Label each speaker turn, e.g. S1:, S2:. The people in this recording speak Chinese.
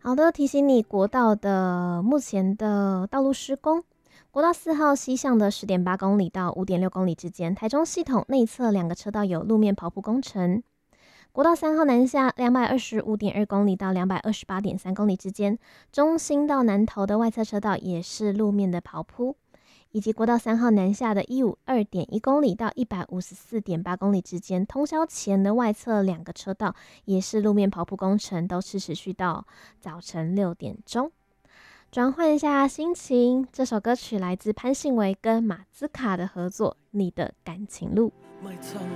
S1: 好的，提醒你国道的目前的道路施工。国道4号西向的10.8公里到5.6公里之间，台中系统内侧2个车道有路面刨铺工程。国道3号南下225.2公里到228.3公里之间，中兴到南投的外侧车道也是路面的刨铺。以及国道3号南下的152.1公里到154.8公里之间，通宵前的外侧2个车道也是路面刨铺工程，都是持续到早晨6点钟。转换一下心情，这首歌曲来自潘信维跟马兹卡的合作《你的感情路》。